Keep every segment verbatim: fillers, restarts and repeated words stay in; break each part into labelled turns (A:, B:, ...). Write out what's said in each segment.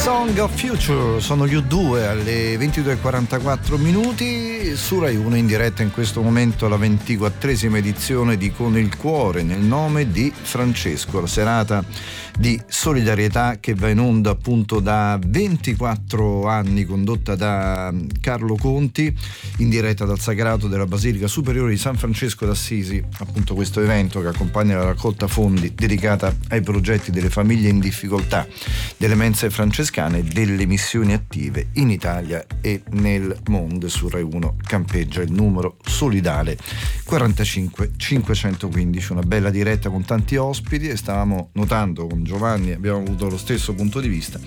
A: Song of Future, sono gli U due alle ventidue e quarantaquattro minuti su Rai uno, in diretta in questo momento la ventiquattresima edizione di Con il Cuore nel nome di Francesco, la serata di solidarietà che va in onda appunto da ventiquattro anni, condotta da Carlo Conti, in diretta dal Sacrato della Basilica Superiore di San Francesco d'Assisi. Appunto questo evento che accompagna la raccolta fondi dedicata ai progetti delle famiglie in difficoltà, delle mense francescane e delle missioni attive in Italia e nel mondo. Su Rai uno campeggia il numero solidale quarantacinque cinquecentoquindici, una bella diretta con tanti ospiti, e stavamo notando con Giovanni, abbiamo avuto lo stesso punto di vista,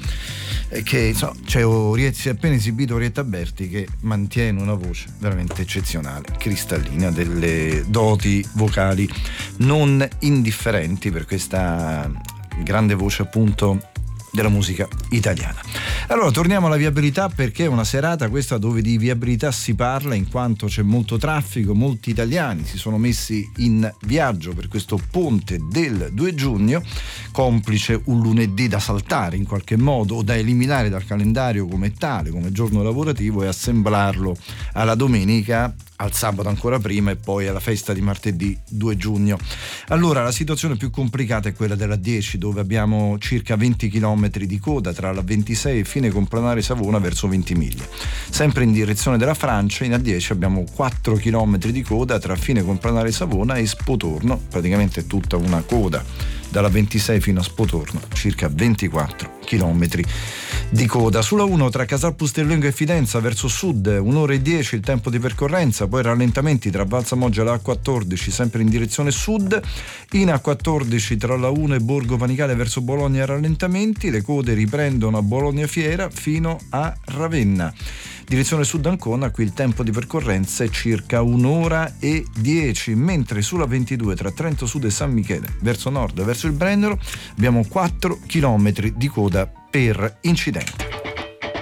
A: che insomma, c'è Orietta, si è appena esibito Orietta Berti, che mantiene una voce veramente eccezionale, cristallina, delle doti vocali non indifferenti per questa grande voce appunto della musica italiana. Allora torniamo alla viabilità, perché è una serata questa dove di viabilità si parla, in quanto c'è molto traffico, molti italiani si sono messi in viaggio per questo ponte del due giugno, complice un lunedì da saltare in qualche modo o da eliminare dal calendario come tale, come giorno lavorativo, e assemblarlo alla domenica, al sabato ancora prima e poi alla festa di martedì due giugno. Allora la situazione più complicata è quella della dieci, dove abbiamo circa venti chilometri di coda tra la ventisei e Fine Complanare Savona verso Ventimiglia. Sempre in direzione della Francia, in A dieci abbiamo quattro chilometri di coda tra Fine Complanare Savona e Spotorno, praticamente tutta una coda dalla ventisei fino a Spotorno, circa ventiquattro chilometri di coda. Sulla uno tra Casal Pusterlengo e Fidenza verso sud un'ora e dieci il tempo di percorrenza, poi rallentamenti tra Valsamoggia e la A quattordici sempre in direzione sud, in A quattordici tra la uno e Borgo Panicale verso Bologna rallentamenti, le code riprendono a Bologna Fiera fino a Ravenna. Direzione sud Ancona, qui il tempo di percorrenza è circa un'ora e dieci, mentre sulla ventidue tra Trento Sud e San Michele verso nord verso il Brennero abbiamo quattro chilometri di coda per incidente.